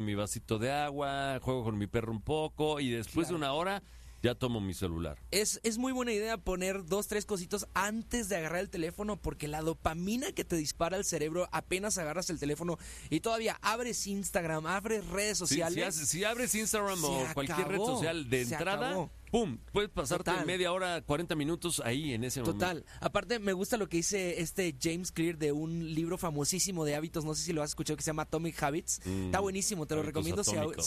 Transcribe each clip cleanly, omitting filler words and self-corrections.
mi vasito de agua, juego con mi perro un poco y después de una hora ya tomo mi celular. Es muy buena idea poner 2, 3 cositos antes de agarrar el teléfono, porque la dopamina que te dispara el cerebro apenas agarras el teléfono y todavía abres Instagram, abres redes sociales. Si abres Instagram o cualquier red social de entrada, ¡pum! Puedes pasarte media hora, 40 minutos ahí en ese momento. Total. Aparte, me gusta lo que dice James Clear de un libro famosísimo de hábitos, no sé si lo has escuchado, que se llama Atomic Habits. Está buenísimo, te lo recomiendo.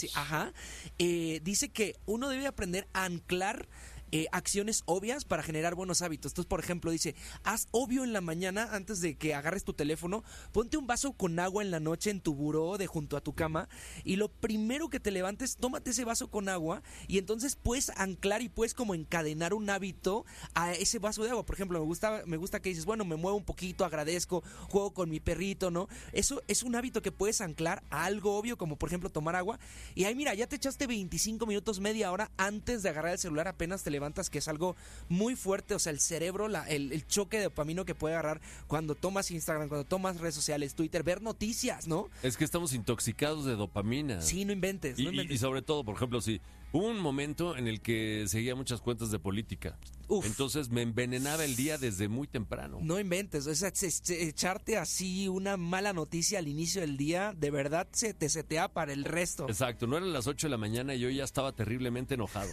Dice que uno debe aprender a anclar acciones obvias para generar buenos hábitos. Entonces, por ejemplo, dice, haz obvio en la mañana, antes de que agarres tu teléfono, ponte un vaso con agua en la noche en tu buró de junto a tu cama, y lo primero que te levantes, tómate ese vaso con agua, y entonces puedes anclar y puedes como encadenar un hábito a ese vaso de agua. Por ejemplo, me gusta que dices, bueno, me muevo un poquito, agradezco, juego con mi perrito, ¿no? Eso es un hábito que puedes anclar a algo obvio, como por ejemplo tomar agua, y ahí mira, ya te echaste 25 minutos, media hora antes de agarrar el celular, apenas te levantas, que es algo muy fuerte. O sea, el cerebro, el choque de dopamina que puede agarrar cuando tomas Instagram, cuando tomas redes sociales, Twitter, ver noticias, ¿no? Es que estamos intoxicados de dopamina. Sí, no inventes. Y sobre todo, por ejemplo, hubo un momento en el que seguía muchas cuentas de política. Entonces me envenenaba el día desde muy temprano. No inventes, o sea, echarte así una mala noticia al inicio del día, de verdad se te setea para el resto. Exacto, no eran las 8 de la mañana y yo ya estaba terriblemente enojado.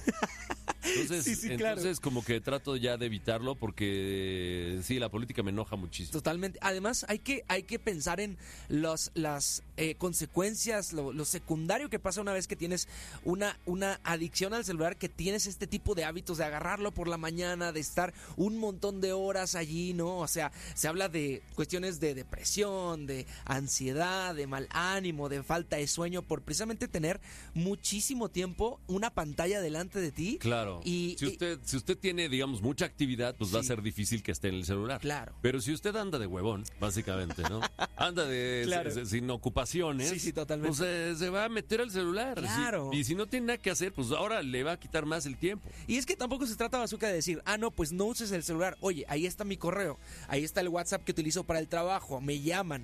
Entonces como que trato ya de evitarlo, porque sí, la política me enoja muchísimo. Totalmente. Además, hay que pensar en las consecuencias, lo secundario que pasa una vez que tienes una adicción al celular, que tienes este tipo de hábitos de agarrarlo por la mañana, de estar un montón de horas allí, ¿no? O sea, se habla de cuestiones de depresión, de ansiedad, de mal ánimo, de falta de sueño, por precisamente tener muchísimo tiempo una pantalla delante de ti. Claro. Si usted tiene, digamos, mucha actividad, pues va a ser difícil que esté en el celular. Claro. Pero si usted anda de huevón, básicamente, ¿no? Anda sin ocupaciones. Sí, totalmente. Pues se va a meter al celular. Claro. Y si no tiene nada que hacer, pues ahora le va a quitar más el tiempo. Y es que tampoco se trata, Bazooka, de decir, no, pues no uses el celular. Oye, ahí está mi correo, ahí está el WhatsApp que utilizo para el trabajo, me llaman,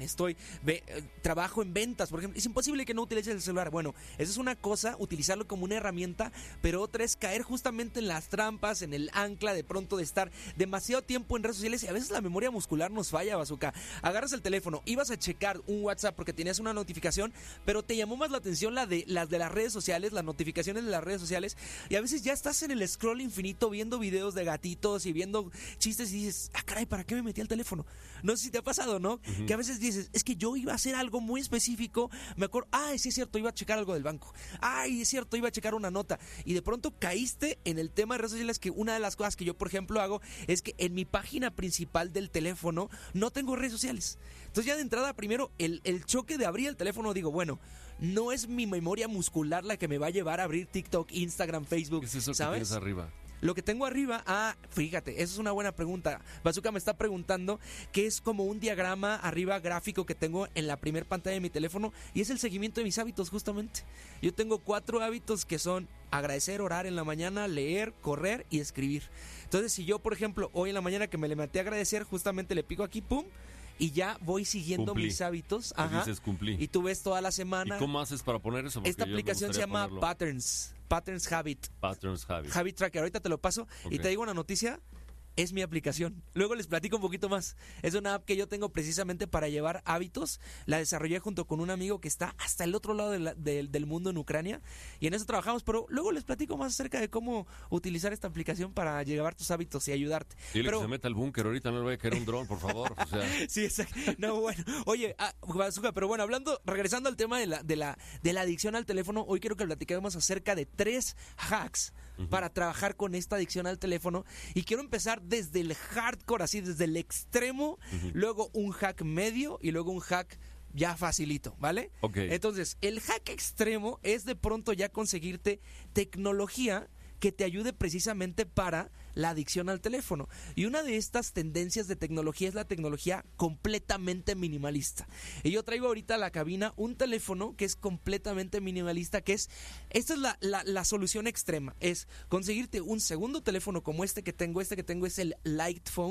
trabajo en ventas, por ejemplo. Es imposible que no utilices el celular. Bueno, esa es una cosa, utilizarlo como una herramienta, pero otra es caer justamente en las trampas, en el ancla de pronto de estar demasiado tiempo en redes sociales, y a veces la memoria muscular nos falla, Bazooka. Agarras el teléfono, ibas a checar un WhatsApp porque tenías una notificación, pero te llamó más la atención las de las redes sociales, las notificaciones de las redes sociales, y a veces ya estás en el scroll infinito viendo videos de gatitos y viendo chistes y dices, caray, ¿para qué me metí al teléfono? No sé si te ha pasado, ¿no? Uh-huh. Que a veces dices, es que yo iba a hacer algo muy específico, me acuerdo, sí es cierto, iba a checar algo del banco, es cierto, iba a checar una nota, y de pronto caíste en el tema de redes sociales, que una de las cosas que yo, por ejemplo, hago es que en mi página principal del teléfono no tengo redes sociales. Entonces ya de entrada, primero, el choque de abrir el teléfono, digo, bueno, no es mi memoria muscular la que me va a llevar a abrir TikTok, Instagram, Facebook, ¿qué es eso ¿sabes? Que tienes arriba? Lo que tengo arriba, fíjate, eso es una buena pregunta. Bazooka me está preguntando que es como un diagrama arriba gráfico que tengo en la primer pantalla de mi teléfono, y es el seguimiento de mis hábitos, justamente. Yo tengo 4 hábitos que son agradecer, orar en la mañana, leer, correr y escribir. Entonces, si yo, por ejemplo, hoy en la mañana que me levanté a agradecer, justamente le pico aquí, pum, y ya voy siguiendo mis hábitos. Ajá. Dices cumplí. Y tú ves toda la semana. ¿Y cómo haces para poner eso? Porque esta aplicación se llama ponerlo. Patterns Habit. Habit Tracker. Ahorita te lo paso. Okay. Y te digo una noticia. Es mi aplicación. Luego les platico un poquito más. Es una app que yo tengo precisamente para llevar hábitos. La desarrollé junto con un amigo que está hasta el otro lado del mundo, en Ucrania. Y en eso trabajamos, pero luego les platico más acerca de cómo utilizar esta aplicación para llevar tus hábitos y ayudarte. Dile que se meta al búnker, ahorita no le voy a caer un dron, por favor. O sea. Sí, exacto. No, bueno. Oye, Bazooka, pero bueno, regresando al tema de la adicción al teléfono, hoy quiero que platiquemos acerca de 3 hacks para trabajar con esta adicción al teléfono. Y quiero empezar desde el hardcore, así desde el extremo, luego un hack medio y luego un hack ya facilito, ¿vale? Okay. Entonces, el hack extremo es de pronto ya conseguirte tecnología que te ayude precisamente para la adicción al teléfono. Y una de estas tendencias de tecnología es la tecnología completamente minimalista. Y yo traigo ahorita a la cabina un teléfono que es completamente minimalista, esta es la solución extrema, es conseguirte un segundo teléfono como este que tengo es el Light Phone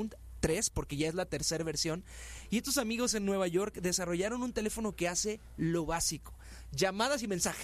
3, porque ya es la tercera versión. Y estos amigos en Nueva York desarrollaron un teléfono que hace lo básico: llamadas y mensajes.